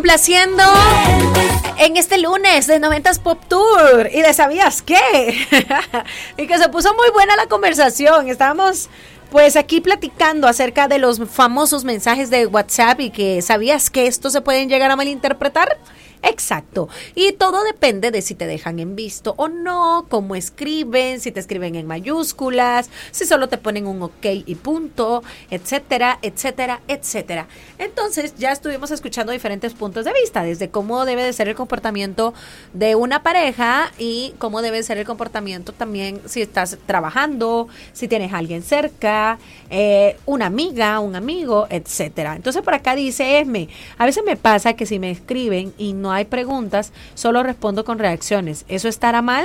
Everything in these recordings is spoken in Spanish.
Complaciendo en este lunes de 90s Pop Tour y de ¿sabías qué? Y que se puso muy buena la conversación. Estábamos pues aquí platicando acerca de los famosos mensajes de WhatsApp y que ¿sabías que estos se pueden llegar a malinterpretar? Exacto, y todo depende de si te dejan en visto o no, cómo escriben, si te escriben en mayúsculas, si solo te ponen un ok y punto, etcétera, etcétera, etcétera. Entonces ya estuvimos escuchando diferentes puntos de vista, desde cómo debe de ser el comportamiento de una pareja y cómo debe ser el comportamiento también si estás trabajando, si tienes a alguien cerca, una amiga, un amigo, etcétera. Entonces por acá dice Esme, a veces me pasa que si me escriben y no hay preguntas, solo respondo con reacciones. ¿Eso estará mal?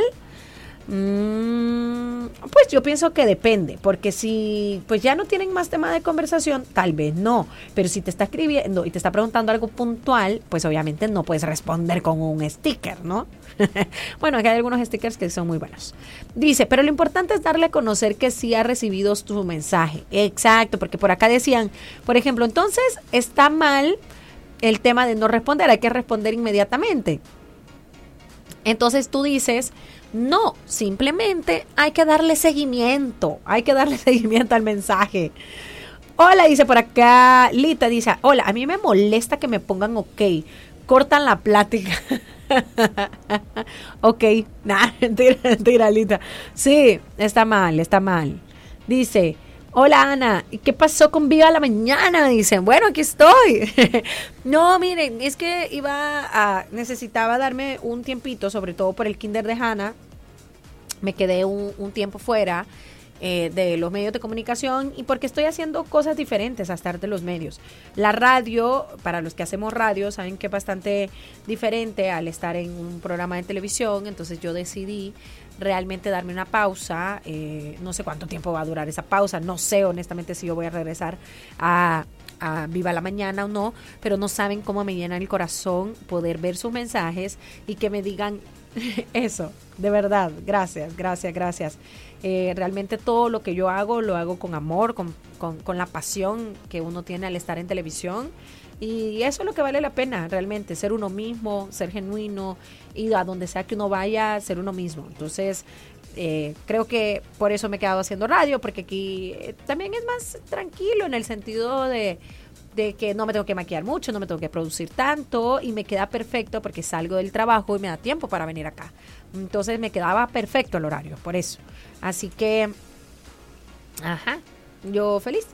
Pues yo pienso que depende, porque si pues ya no tienen más tema de conversación, tal vez no, pero si te está escribiendo y te está preguntando algo puntual, pues obviamente no puedes responder con un sticker, ¿no? Bueno, aquí hay algunos stickers que son muy buenos. Dice, pero lo importante es darle a conocer que sí ha recibido tu mensaje. Exacto, porque por acá decían, por ejemplo, entonces está mal el tema de no responder, hay que responder inmediatamente. Entonces tú dices, no, simplemente hay que darle seguimiento al mensaje. Hola, dice por acá, Lita dice, hola, a mí me molesta que me pongan ok, cortan la plática. Ok, nah, mentira, Lita. Sí, está mal. Dice, hola Ana, ¿y qué pasó con Viva la Mañana? Dicen, bueno, aquí estoy. No, miren, es que necesitaba darme un tiempito, sobre todo por el kinder de Hannah. Me quedé un tiempo fuera de los medios de comunicación y porque estoy haciendo cosas diferentes a estar de los medios. La radio, para los que hacemos radio, saben que es bastante diferente al estar en un programa de televisión, entonces yo decidí realmente darme una pausa, no sé cuánto tiempo va a durar esa pausa, no sé honestamente si yo voy a regresar a Viva la Mañana o no, pero no saben cómo me llena el corazón poder ver sus mensajes y que me digan eso, de verdad, gracias. Realmente todo lo que yo hago, lo hago con amor, con la pasión que uno tiene al estar en televisión. Y eso es lo que vale la pena, realmente, ser uno mismo, ser genuino y a donde sea que uno vaya, ser uno mismo. Entonces, creo que por eso me he quedado haciendo radio, porque aquí también es más tranquilo en el sentido de que no me tengo que maquillar mucho, no me tengo que producir tanto y me queda perfecto porque salgo del trabajo y me da tiempo para venir acá. Entonces me quedaba perfecto el horario, por eso. Así que, yo feliz.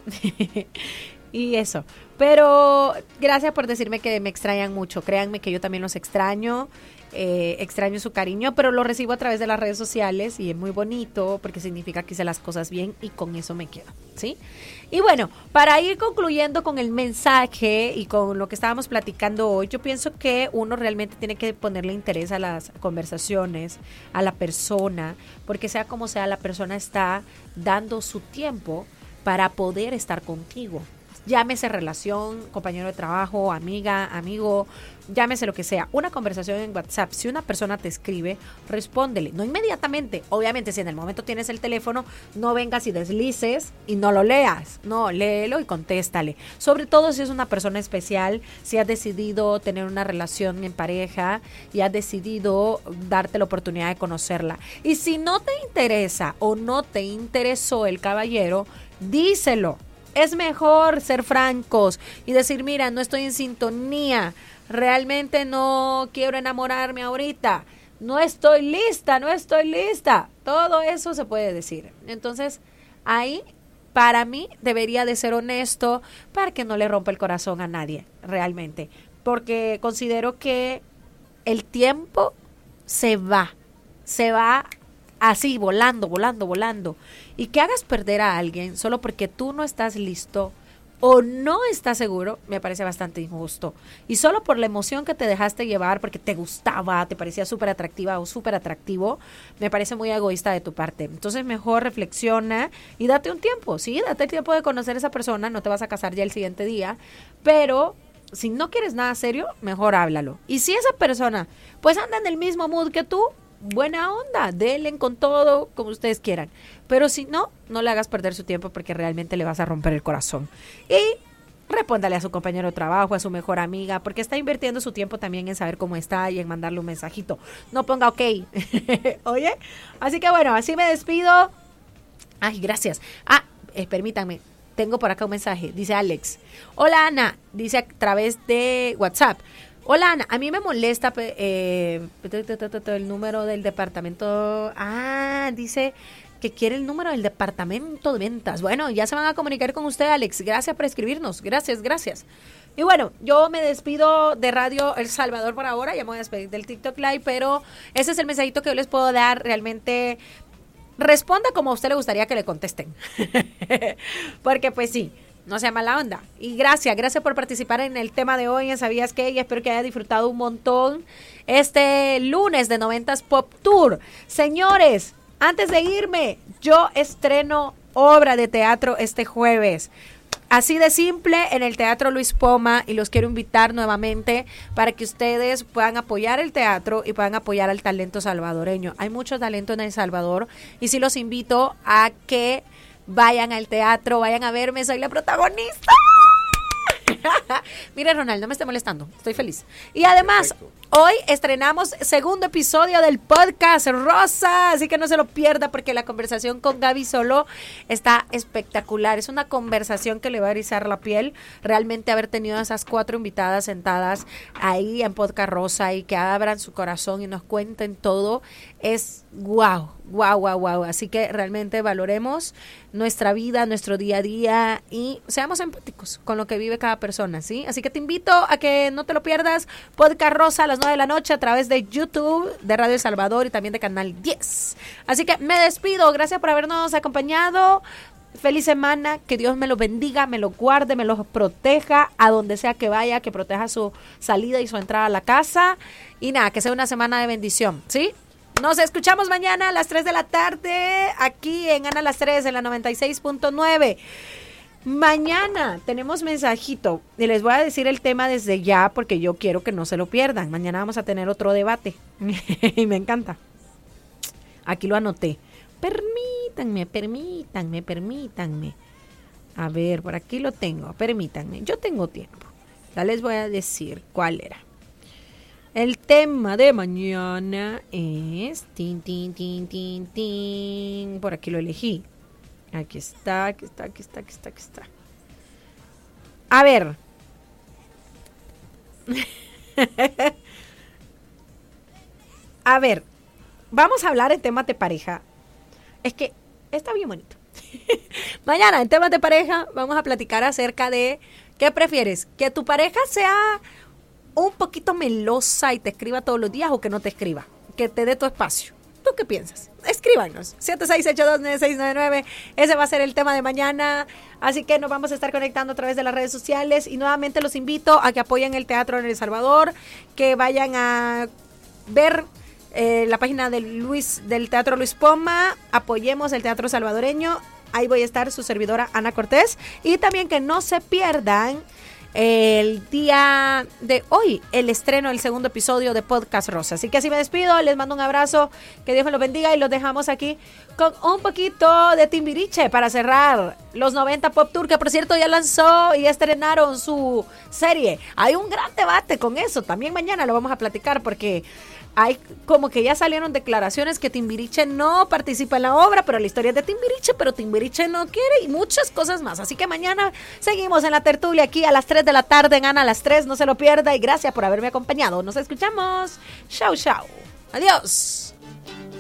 Y eso. Pero gracias por decirme que me extrañan mucho. Créanme que yo también los extraño. Extraño su cariño, pero lo recibo a través de las redes sociales y es muy bonito porque significa que hice las cosas bien y con eso me quedo, ¿sí? Y bueno, para ir concluyendo con el mensaje y con lo que estábamos platicando hoy, yo pienso que uno realmente tiene que ponerle interés a las conversaciones, a la persona, porque sea como sea, la persona está dando su tiempo para poder estar contigo. Llámese relación, compañero de trabajo, amiga, amigo, llámese lo que sea. Una conversación en WhatsApp, si una persona te escribe, respóndele, no inmediatamente. Obviamente, si en el momento tienes el teléfono, no vengas y deslices y no lo leas. No, léelo y contéstale. Sobre todo si es una persona especial, si has decidido tener una relación en pareja y has decidido darte la oportunidad de conocerla. Y si no te interesa o no te interesó el caballero, díselo. Es mejor ser francos y decir, mira, no estoy en sintonía, realmente no quiero enamorarme ahorita, no estoy lista. Todo eso se puede decir. Entonces, ahí, para mí, debería de ser honesto para que no le rompa el corazón a nadie, realmente. Porque considero que el tiempo se va así, volando. Y que hagas perder a alguien solo porque tú no estás listo o no estás seguro, me parece bastante injusto. Y solo por la emoción que te dejaste llevar, porque te gustaba, te parecía súper atractiva o súper atractivo, me parece muy egoísta de tu parte. Entonces mejor reflexiona y date un tiempo, ¿sí? Date el tiempo de conocer a esa persona, no te vas a casar ya el siguiente día, pero si no quieres nada serio, mejor háblalo. Y si esa persona pues anda en el mismo mood que tú, buena onda, denle con todo como ustedes quieran, pero si no, no le hagas perder su tiempo porque realmente le vas a romper el corazón. Y Respóndale a su compañero de trabajo, a su mejor amiga, porque está invirtiendo su tiempo también en saber cómo está y en mandarle un mensajito. No ponga ok. Oye, así que bueno, así me despido. Ay, gracias. Permítanme. Tengo por acá un mensaje. Dice Alex. Hola, Ana. Dice a través de WhatsApp. Hola, Ana. A mí me molesta el número del departamento. Dice que quiere el número del departamento de ventas. Bueno, ya se van a comunicar con usted, Alex. Gracias por escribirnos. Gracias. Y bueno, yo me despido de Radio El Salvador por ahora. Ya me voy a despedir del TikTok Live, pero ese es el mensajito que yo les puedo dar. Realmente responda como a usted le gustaría que le contesten. Porque pues sí, no sea mala onda. Y gracias por participar en el tema de hoy en ¿Sabías qué? Y espero que haya disfrutado un montón este lunes de 90s Pop Tour. Señores, antes de irme, yo estreno obra de teatro este jueves. Así de simple, en el Teatro Luis Poma, y los quiero invitar nuevamente para que ustedes puedan apoyar el teatro y puedan apoyar al talento salvadoreño. Hay mucho talento en El Salvador y sí los invito a que vayan al teatro, vayan a verme, soy la protagonista. Mire, Ronald, no me esté molestando, estoy feliz. Y además, perfecto, hoy estrenamos segundo episodio del podcast Rosa, así que no se lo pierda porque la conversación con Gaby Solo está espectacular. Es una conversación que le va a erizar la piel. Realmente haber tenido a esas 4 invitadas sentadas ahí en Podcast Rosa y que abran su corazón y nos cuenten todo es wow. Así que realmente valoremos nuestra vida, nuestro día a día y seamos empáticos con lo que vive cada persona, ¿sí? Así que te invito a que no te lo pierdas. Podcast Rosa a las 9 de la noche a través de YouTube, de Radio El Salvador y también de Canal 10. Así que me despido. Gracias por habernos acompañado. Feliz semana, que Dios me lo bendiga, me lo guarde, me lo proteja a donde sea que vaya, que proteja su salida y su entrada a la casa. Y nada, que sea una semana de bendición, ¿sí? Nos escuchamos mañana a las 3 de la tarde aquí en Ana las 3 en la 96.9. Mañana tenemos mensajito y les voy a decir el tema desde ya porque yo quiero que no se lo pierdan. Mañana vamos a tener otro debate y me encanta. Aquí lo anoté. Permítanme. A ver, por aquí lo tengo. Permítanme, yo tengo tiempo. Ya les voy a decir cuál era. El tema de mañana es por aquí lo elegí. Aquí está. A ver. A ver, vamos a hablar en temas de pareja. Es que está bien bonito. Mañana en temas de pareja vamos a platicar acerca de ¿qué prefieres? ¿Que tu pareja sea un poquito melosa y te escriba todos los días o que no te escriba? Que te dé tu espacio. ¿Tú qué piensas? Escríbanos. 76829699. Ese va a ser el tema de mañana. Así que nos vamos a estar conectando a través de las redes sociales. Y nuevamente los invito a que apoyen el teatro en El Salvador. Que vayan a ver la página del Teatro Luis Poma. Apoyemos el teatro salvadoreño. Ahí voy a estar su servidora Ana Cortés. Y también que no se pierdan el día de hoy, el estreno del segundo episodio de Podcast Rosa. Así que así me despido, les mando un abrazo, que Dios me los bendiga y los dejamos aquí con un poquito de Timbiriche para cerrar los 90 Pop Tour, que por cierto ya lanzó y estrenaron su serie. Hay un gran debate con eso, también mañana lo vamos a platicar porque hay como que ya salieron declaraciones que Timbiriche no participa en la obra, pero la historia es de Timbiriche, pero Timbiriche no quiere y muchas cosas más. Así que mañana seguimos en la tertulia aquí a las 3 de la tarde en Ana a las 3, no se lo pierda y gracias por haberme acompañado. Nos escuchamos. Chau. Adiós.